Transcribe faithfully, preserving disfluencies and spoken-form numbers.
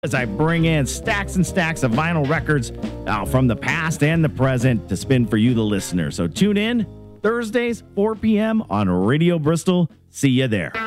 as I bring in stacks and stacks of vinyl records uh, from the past and the present to spin for you, the listener. So tune in Thursdays, four p.m. on Radio Bristol. See you there.